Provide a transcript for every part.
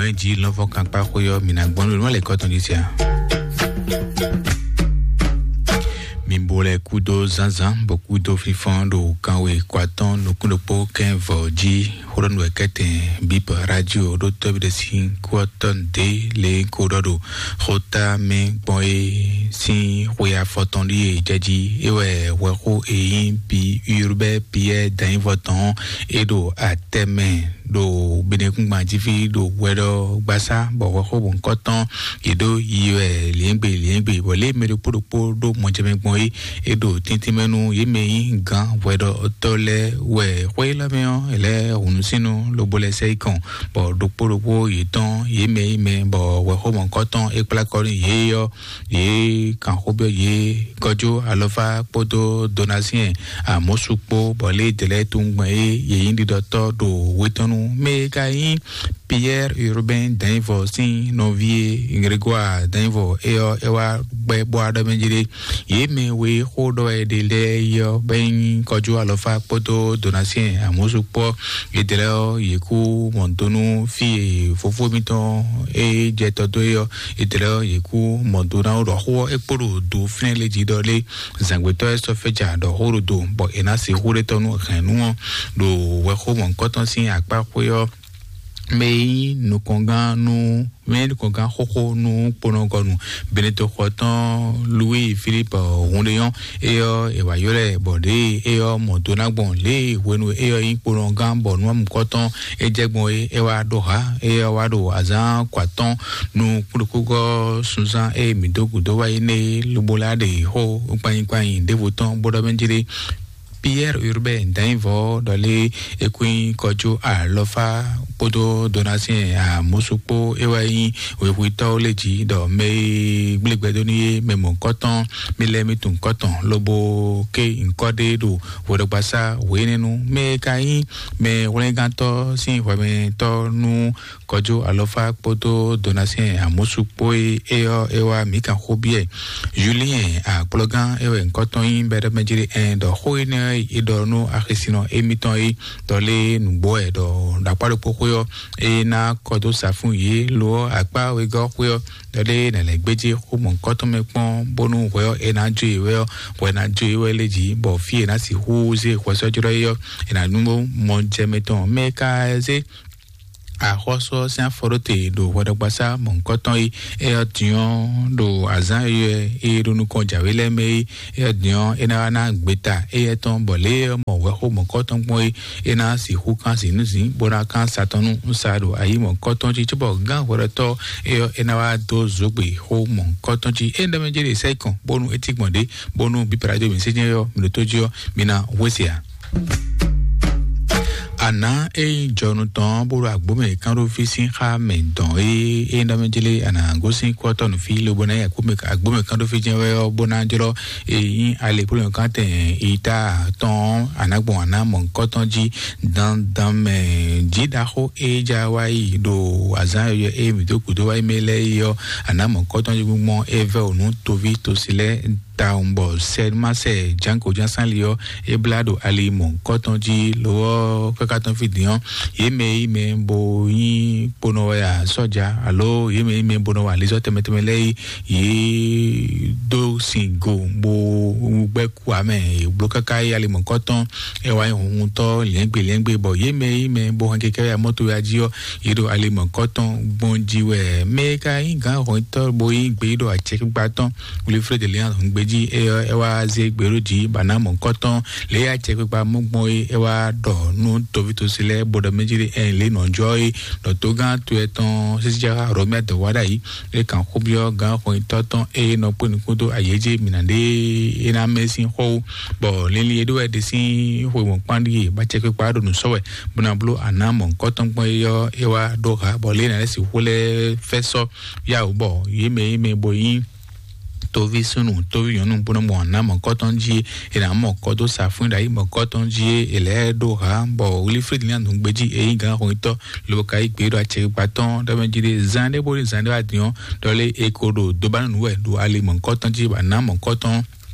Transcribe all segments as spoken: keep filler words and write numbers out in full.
bon ji l'enfant kan pa khoyo mina bon le le koton disia Mimbole kudo zanzan beaucoup do fifan do kanwe kwaton no kundo po ken voji horon we kete bip radio do tobi de sin kwaton de le kododo hota me boy si hoya fotondi jaji ewe wako e bi urbe pie dan voton edo ateme do benekungba jifi do wedo gbasa bo wako bon koton edo iwe liengbe liengbe wole mere podo do monjeme gbon edo tintimenu yemeyin gan wedo tole we wela meon ele unusinu lobole seikon bo doporopo yiton yemeyi me bo we ho mon koton ekpla korin yeyo ye kan hobe ye gojo alofa podo donation a mosupo bo le tele tungba e yeyin di doctor do wetonu me kai Pierre Urbain Danvo sin novie Grégoire Danvo eo ewa gbe bo adabenjire yeme we hodo e de le yo ben kojo alofa poto donation amosupo edeleo yeku montonu fi fofo miton e jetodo yo edeleo yeku montona ro ho ekporo do finele jidole zangweto so feja do horo do bo enasi hore tonu khanu do we ho mon koton sin akpa koyo mais nous congan nous mais nous congan hoko nous ponogonu Benito Khoton Louis Philippe Rondeon et et wa yole bodé et montona bon le wenu et ponongan bon nous koton et jegbon et wa doha et wa do azan kwaton nous kuko sunsan et midogu do wa ine lubolade ho pan pan devoton bodabenjiri Pierre Urbain Danvo dans les équins kojo à lofa podo donation à mosupo ewayi wewito leji do me gbegbedoni me mon coton me le mitun coton lobo ke inkode do wodopasa wenenu me kai me wenganto sin weme to nu kojo à lofa podo donation à mosupo e ewa mika hobie Julien à plogan ewen coton imbere mejiri en do hoine ido no akhisino emiton e dole nubo do da palo pokoyo e na kodo safun ye lo agba we go koyo dole na legbeji ko mon koto mepon bonu koyo e na ju we we na ju we leji bo fi na si huze ko so juro yo e na numo mon jemeton meka ze a hoso sin forote do wadagbasa mon koton e e tion do azan e e do nu konja wele me e tion e na na gbeta e ton bole mo we ho mon koton mo e na si hu kan si nu si bona kan satonu nsado ayi mon koton ji tubo gan worato e e na wa do zogbe ho mon koton ji e na menjere sekon bonu etigmonde bonu bi prado mi senyo mi to jo mina wesia ana e Jonathan buru agbome kan ro fi sin ha mendon e e ndamejele ana gosin kwato no fi lo bona ya kume agbome kan ro fi jewe bona jero e yin ale pro kan te ita ton anagbon ana mon kotonji dan dan me jida ho e jawai do azan yo e mi do kudo wa mele yo ana mon kotonji mo eve onu to vi to sile taumbo selma se janko jansan lio e blado ali mon kotonji lo kakaton fidion yeme me bo yin pono ya soja alo yeme me bono wa lizo temetemele yi do singo bo gbe ku ame bloka kai ali mon koton e wa hun to lengbe lengbe bo yeme me bo han keke ya moto ya jio yido ali mon koton bonjiwe me kai gan ho to bo yin gbe do a check baton uli fred leon gbe ji e wa ze gberoji bana mon koton le ya check pa mo e wa do nu to vito sile bodo mejiri en le no joy do to gan to eton sisija romia de wada yi e kan khobio gan ko toton e no pon kudo ayeje minande e na mesin ho bo le le do e de sin ho mo pandi ba check pa do no sowe bona blo ana mon koton po yo e wa do ha bo le na si hole feso ya bo yeme yeme bo yin tovi sunu tovi yonu bono mo na mo kotonji e na mo kodo safun dai mo kotonji ele do ha bo Wilfred ni andun gbeji e gan ho to lo kai gbe do a che paton da menjire zande bo zande adion dole e kodo do banu we do ali mo kotonji ba na mo koton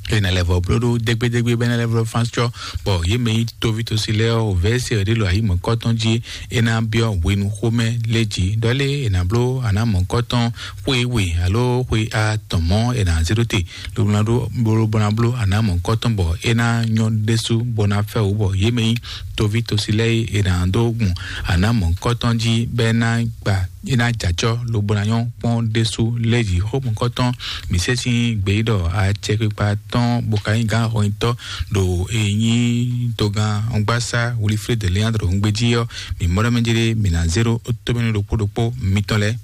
ena level blodo degbe degbe ben level fanscho bo yeme to vito sile o verse de lo ayi mo koton ji ena bio wenu home leji dole ena blo ana mo koton we we alo we a tomo ena zerote lo blando bolo bonablo ana mo koton bo ena nyon desu bona fe o bo yeme to vito sile ena ndogun ana mo koton ji bena gba ina jacho lo bonayon pon desu leji ho mo koton mi se sin gbeido a check pa ton bokayin gan hointo do eyin togan ongbasa Wilfred de Leandro ngbejiyo mi mora menjere mi na zero otomenu do podopo mitole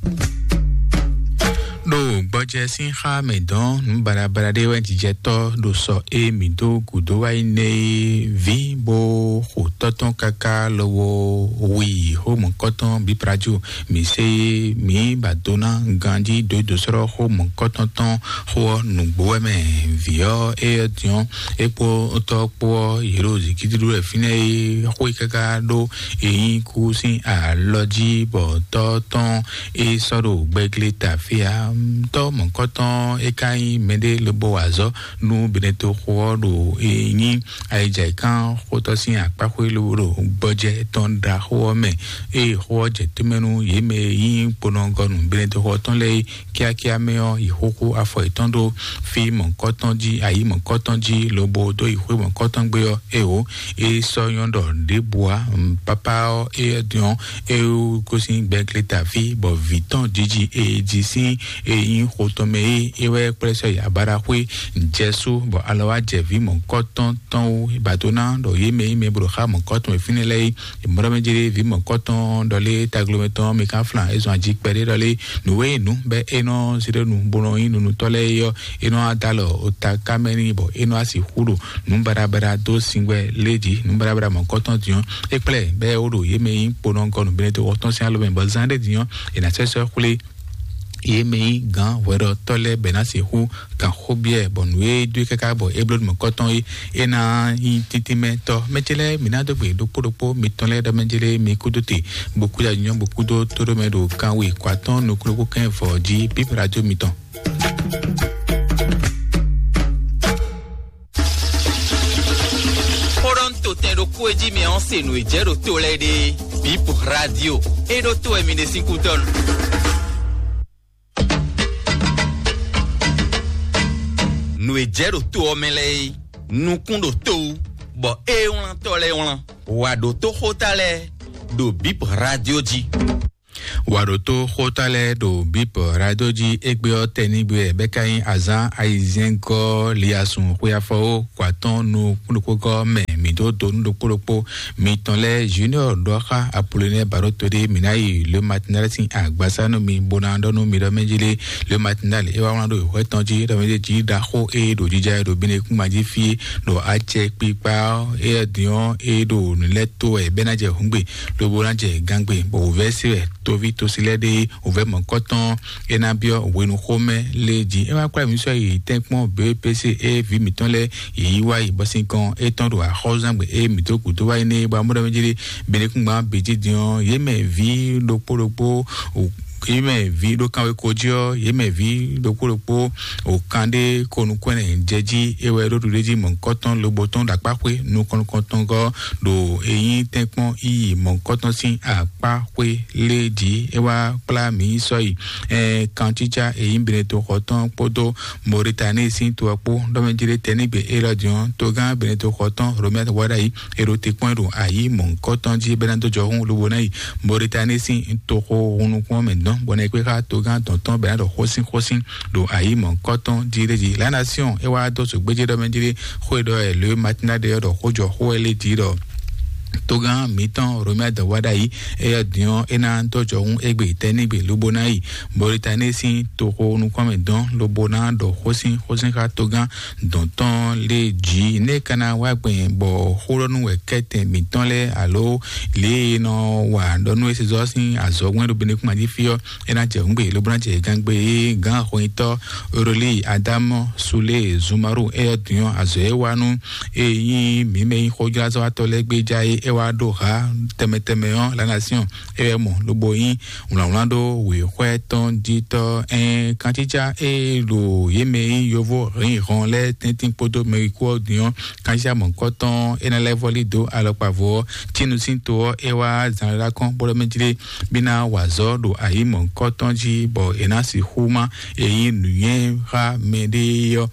do gboje sin ha medon mbara bara de wen jijeto do so e mi do gudo wa ine vi bo ho toton kaka lowo wi ho mon koton bi praju mi se mi badona ganji do do soro ho mon koton ton ho nugbo me vio e tion e po to po yerozi kidiru e fine ho kaka do e ku sin a loji bo toton e soro gbegleta fia to mon koton e kai mede le boazo nu beneto ho do e ni ai jai kan ho to sin apa ko lo ro boje ton da ho me e ho je tumenu ye me yin ponongo nu beneto ho ton le kia kia me o i ho ko afo itondo fi mon koton ji ai mon koton ji lo bo do i ho mon koton gbe o e o e so yondo de bois papa o e dion e ko sin bekleta fi bo viton jiji e jisi e yin hotome ewe preso ya barakwe jesu bo alawa jevi mon koton ton batona do yeme me bro ha mon koton finele e morame jere vi mon koton do le taglometon me kan flan ezo ajik pere do le nuwe nu be eno sire nu bono inu nu tole yo eno adalo otakameni bo eno asi huru nu barabara do singwe leji nu barabara mon koton dion e ple be odo yeme yin pononko nu beneto oton si alo ben bazande dion e na sese kule yeme gan wero tole benasi hu kan hobie bonwe du kaka bo eblod mo koton e ena intitime to mechele minado gbe do podopo mitonle da menjele mi kudote beaucoup ya nyon beaucoup do toro medo kan we kwaton no kroko kan for ji pip radio miton Poronto tendo kueji me onse no ejero tole de pip radio e do to e mine cinco ton. No ejero to omele nu kundo to bo e un tole un wa do to hotale do bip radio ji waroto hotale do bip radio ji egbe o tenigbe bekayin azan aizenko liasun kuyafo kwaton nu kunoko me mi do do nu poropo mi tonle junior doha Apollinaire Barotode minai le matinal sin agbasa no mi bonando no mi do menjile le matinal e wa do wetonji do menji da ho e do jija do bine kumaji fi do ache pipa e dion e do leto e benaje hungbe do bonanje gangbe bo vese to vito silede ove mon koton enabio wenu home leji e wa kwa mi so yi tenpon B P C e vi mitonle yi wa ibosin kan e ton do a hozangbe e mitoku to wa ni ba mo do menjile benekungba beji dion yeme vi lopolopo yeme vi do kanwe kojo yeme vi do polopo o kande konu kwene jeji ewe do leji mon koton lo boton da papwe nu kon koton go do eyin tenpon yi mon koton sin apapwe leji ewa pla mi so yi eh kanticha eyin beneto koton podo Mauritanie sin to apo do menjire tenigbe erodion to gan beneto koton romet wada yi ero te point do ayi mon koton ji benando johun lo bonai Mauritanie sin to ko unu ko men bonne kweka to gan tonton be do hosin hosin do ayi mon koton direji la nation e wa do so gbeje do menjire ho do e le matinal de do hojo ho ele di do togan mitan Romea de Wadai e dion ena to joun egbe tenigbe lobonai Mauritanie sin to ko nu kome don lobona do hosin hosin ka togan don ton le ji ne kana wa gbe bo horonu we kete mitan le alo le no wa donu e sezosin azogun do bene kuma di fio ena je ngbe lobona je gangbe gan hoito roli Adam Sule Zumaru e dion azo e wanu e yin mi me hoja zo atole gbe jai ewa do ha teme teme on la nation e mo lo boyin unlando we kweton dito en kanticha e lo yeme yovo rin ron le tintin podo meriko dion kanja mon koton en le volido alo pavo tinu sinto ewa zanla kon bolo menjile bina wazo do ayi mon koton ji bo enasi huma e yin nuye ha medio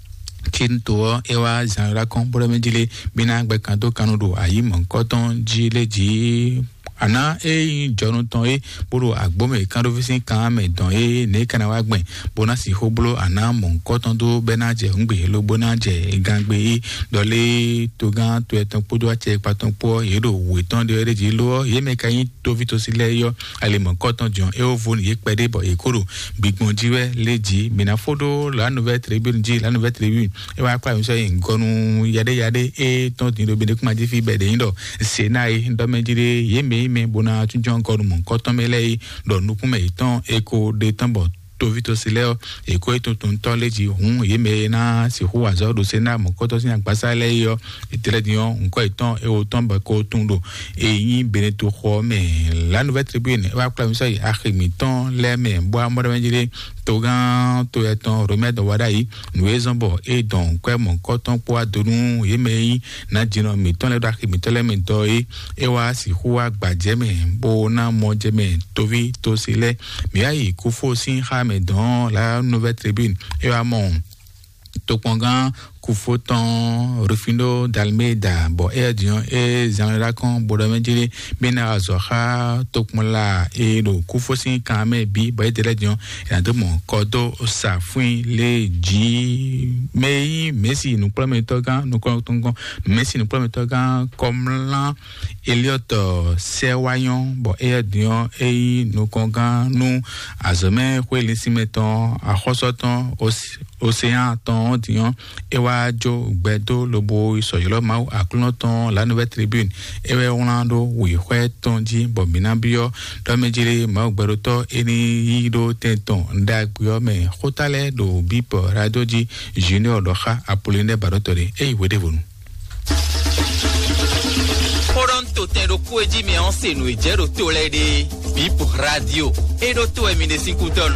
Kinto ewa zanra kon bolo menjile bina gbe kan do kanudo ayi mon koton ji leji ana e Jonathan e boro agbome kan do fisin kan me don e ne kana wa gbin bona si hoblo ana mon koton do benaje ngbe lo bonaje gangbe e dole to gan to etan podo ache paton po yero we ton de reji lo ye me kan to vito sile yo ale mon koton jon e o voni ye pede bo e koro bigbon jiwe leji mina fodo la nouvelle tribune ji la nouvelle tribune e wa kwa so ngonu yade yade e ton din do bene kuma ji fi bede ndo senai ndo menjire ye me me bona tunjon ko mon koton mele do nukume itan eko de tambo to vito sileo eko eto ton to leji hun ye me na si hu azo do sena mon koton sin agbasa le yo itele dion nko itan e o ton ba ko tundo e yin beneto ko me la nouvelle tribune wa kwa so yi akhimitan le me bo amoro menjire togan to eton remède wadai nous zombo et donc quoi mon coton pour adonu yemei na jino mi ton le dak mi tele mi doi e wa si huwa gbajeme bo na mojeme tovi to sile mi ai ku fo sin ha me don la nouvelle tribune e wa mon to pongan Kufoton Rufino d'Almeida bo e dion e zanra kon bo menjire bina azoha tokmola e do kufosin kame bi bo e de dion e de mon kodo safin le ji mei messi nous promettons gan nous comptons messi nous promettons gan comme là Elliot Sewayon bo e dion e nous kongan nous azome kweli simeton a khosoton océan ton dion e wa jo gbedo lobo isoyolo ma aklonton la nouvelle tribune ewe onando wi hweton ji bomina bio do mejire ma gbedo to eni yido tenton ndagbio me hotale do bip radio ji junior do ha apoline barotore e wede vonu Toronto tendo kueji me onse no ejero to lede bip radio e do to emine cinquanton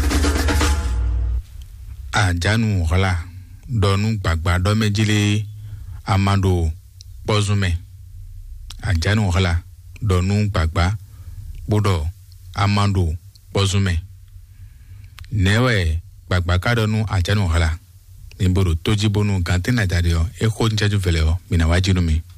ajanu hola donu gbagba do mejile amado bozume ajanu hola donu gbagba bodo amado bozume newe gbagba ka donu ajanu hola nimboro toji bonu gantena dario e ko njaju veleo mina wajinu mi